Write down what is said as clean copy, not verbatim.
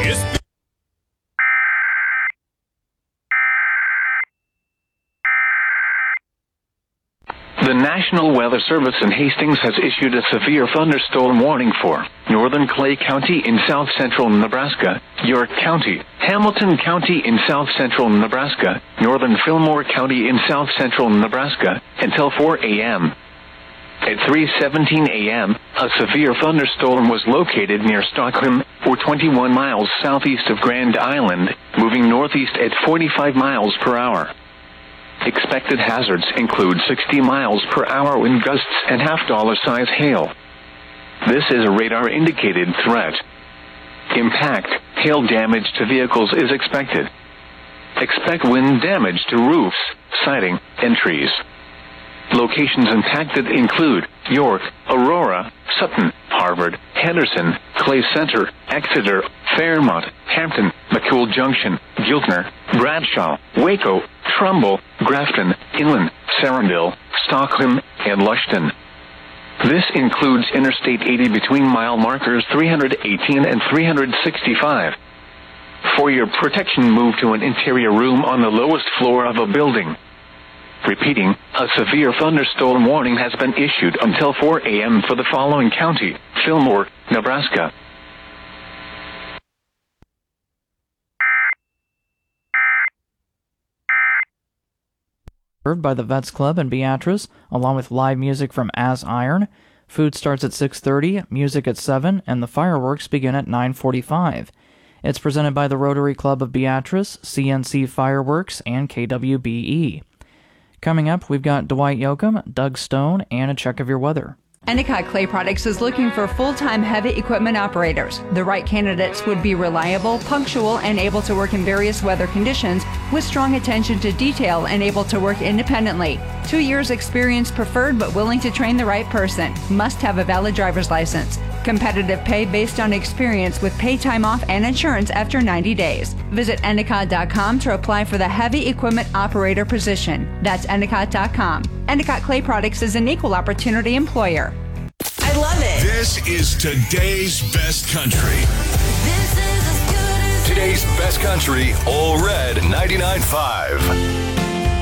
The National Weather Service in Hastings has issued a severe thunderstorm warning for northern Clay County in south-central Nebraska, York County, Hamilton County in south-central Nebraska, northern Fillmore County in south-central Nebraska, until 4 a.m. At 3:17 a.m., a severe thunderstorm was located near Stockholm, or 21 miles southeast of Grand Island, moving northeast at 45 miles per hour. Expected hazards include 60 miles per hour wind gusts and half-dollar-size hail. This is a radar-indicated threat. Impact, hail damage to vehicles is expected. Expect wind damage to roofs, siding, and trees. Locations impacted include York, Aurora, Sutton, Harvard, Henderson, Clay Center, Exeter, Fairmont, Hampton, McCool Junction, Giltner, Bradshaw, Waco, Trumbull, Grafton, Inland, Sarandale, Stockholm, and Lushton. This includes Interstate 80 between mile markers 318 and 365. For your protection, move to an interior room on the lowest floor of a building. Repeating, a severe thunderstorm warning has been issued until 4 a.m. for the following county: Fillmore, Nebraska. Served by the Vets Club in Beatrice, along with live music from As Iron. Food starts at 6:30, music at 7, and the fireworks begin at 9:45. It's presented by the Rotary Club of Beatrice, CNC Fireworks, and KWBE. Coming up, we've got Dwight Yoakam, Doug Stone, and a check of your weather. Endicott Clay Products is looking for full-time heavy equipment operators. The right candidates would be reliable, punctual, and able to work in various weather conditions with strong attention to detail and able to work independently. 2 years experience preferred, but willing to train the right person. Must have a valid driver's license. Competitive pay based on experience with pay time off and insurance after 90 days. Visit Endicott.com to apply for the heavy equipment operator position. That's Endicott.com. Endicott Clay Products is an equal opportunity employer. I love it. This is today's best country. This is as good as Today's best country, All Red 99.5.